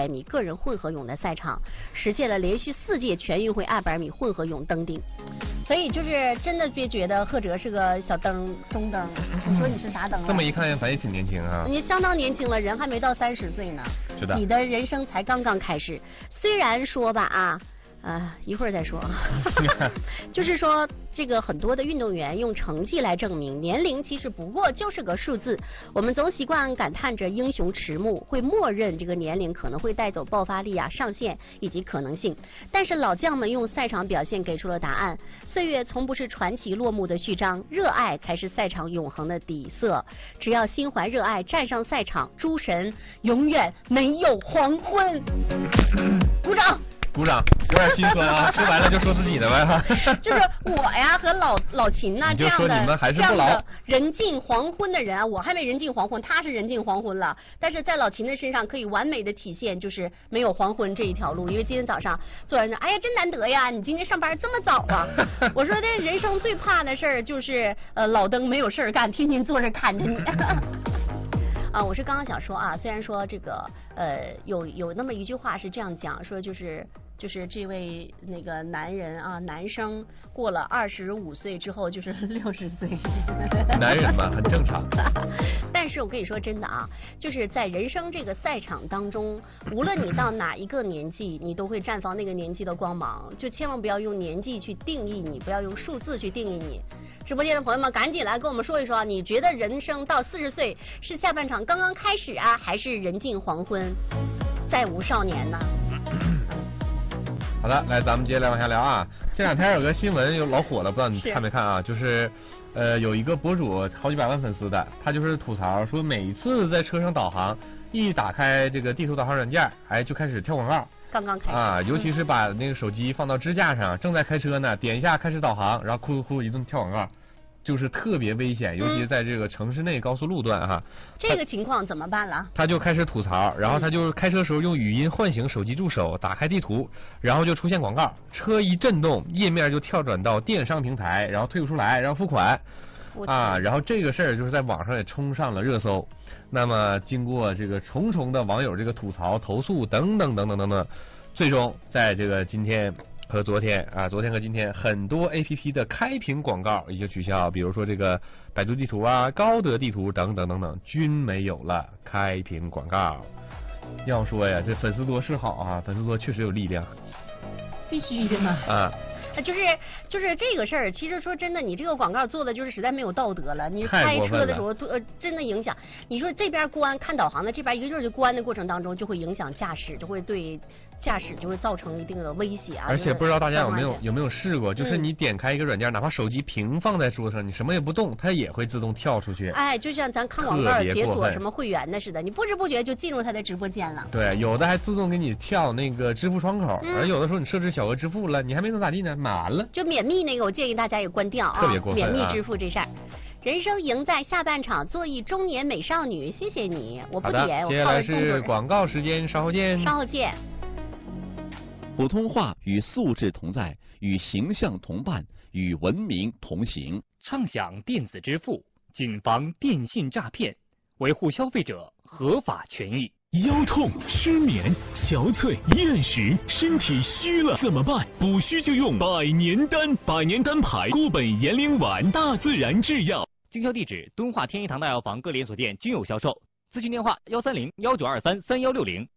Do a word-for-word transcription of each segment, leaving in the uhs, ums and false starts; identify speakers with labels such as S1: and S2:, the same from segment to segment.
S1: 百米个人混合泳的赛场，实现了连续四届全运会二百米混合泳登顶。所以就是真的别觉得贺哲是个小灯中灯，你说你是啥灯啊？
S2: 这么一看，咱也挺年轻啊。
S1: 你相当年轻了，人还没到三十岁呢。
S2: 是的。
S1: 你的人生才刚刚开始。虽然说吧啊。啊，一会儿再说。就是说，这个很多的运动员用成绩来证明年龄，其实不过就是个数字。我们总习惯感叹着英雄迟暮，会默认这个年龄可能会带走爆发力啊、上限以及可能性。但是老将们用赛场表现给出了答案。岁月从不是传奇落幕的序章，热爱才是赛场永恒的底色。只要心怀热爱，站上赛场，诸神永远没有黄昏。鼓掌。
S2: 鼓掌，有点心酸啊！说完了就说自己的呗哈。
S1: 就是我呀和老老秦呐、啊、这样的这样的人尽黄昏的人啊，我还没人尽黄昏，他是人尽黄昏了。但是在老秦的身上可以完美的体现，就是没有黄昏这一条路。因为今天早上坐在那，哎呀真难得呀！你今天上班这么早啊？我说这人生最怕的事儿就是呃老登没有事儿干，天天坐着看着你。啊，我是刚刚想说啊，虽然说这个呃有有那么一句话是这样讲，说就是就是这位那个男人啊，男生过了二十五岁之后就是六十岁。
S2: 男人嘛，很正常。
S1: 但是我跟你说真的啊，就是在人生这个赛场当中，无论你到哪一个年纪，你都会绽放那个年纪的光芒。就千万不要用年纪去定义你，不要用数字去定义你。直播间的朋友们，赶紧来跟我们说一说，你觉得人生到四十岁是下半场刚刚开始啊，还是人尽黄昏，再无少年呢？
S2: 好的，来，咱们接下来往下聊啊。这两天有个新闻又老火了，不知道你看没看啊？就是呃，有一个博主好几百万粉丝的，他就是吐槽说，每次在车上导航，一打开这个地图导航软件，哎，就开始跳广告。
S1: 刚刚开始
S2: 啊，尤其是把那个手机放到支架上，正在开车呢，点一下开始导航，然后呼呼一顿跳广告。就是特别危险，尤其是在这个城市内高速路段哈。
S1: 这个情况怎么办了？
S2: 他就开始吐槽，然后他就开车时候用语音唤醒手机助手，打开地图，然后就出现广告，车一震动，页面就跳转到电商平台，然后退不出来，然后付款。啊，然后这个事儿就是在网上也冲上了热搜。那么经过这个重重的网友这个吐槽、投诉等等等等等等，最终在这个今天和昨天啊，昨天和今天，很多 A P P 的开屏广告已经取消，比如说这个百度地图啊、高德地图等等等等，均没有了开屏广告。要说呀，这粉丝多是好啊，粉丝多确实有力量，
S1: 必须的嘛
S2: 啊。
S1: 就是就是这个事儿，其实说真的，你这个广告做的就是实在没有道德了。你开车的时候，呃，真的影响。你说这边关看导航的，这边一个劲儿就关的过程当中，就会影响驾驶，就会对驾驶就会造成一定的威胁啊。
S2: 而且不知道大家有没有有没有试过，就是你点开一个软件，哪怕手机平放在桌上，你什么也不动，它也会自动跳出去。
S1: 哎，就像咱看广告解锁什么会员的似的，你不知不觉就进入他的直播间了。
S2: 对，有的还自动给你跳那个支付窗口，
S1: 嗯、
S2: 而有的时候你设置小额支付了，你还没能咋地呢。完了，
S1: 就免密那个，我建议大家也关掉啊，
S2: 特别过分啊！
S1: 免密支付这事儿，人生赢在下半场，做一中年美少女。谢谢你，我不点，我
S2: 接下来是广告时间，稍后见。
S1: 稍后见。
S3: 普通话与素质同在，与形象同伴，与文明同行。
S4: 畅享电子支付，谨防电信诈骗，维护消费者合法权益。
S5: 腰痛、失眠、憔悴、厌食，身体虚了怎么办？补虚就用百年丹，百年丹牌固本延龄丸，大自然制药。
S4: 经销地址：敦化天一堂大药房各连锁店均有销售。咨询电话：幺三零幺九二三三幺六零。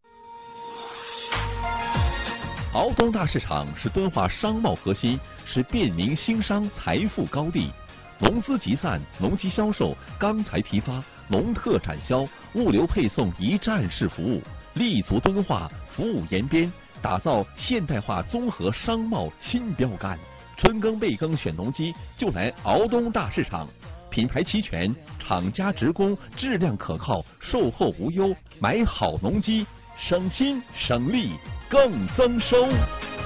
S3: 敖东大市场是敦化商贸核心，是便民兴商财富高地。农资集散、农机销售、钢材批发、农特产销、物流配送一站式服务，立足敦化，服务延边，打造现代化综合商贸新标杆。春耕备耕选农机，就来敖东大市场。品牌齐全，厂家直供，质量可靠，售后无忧。买好农机，省心省力更增收。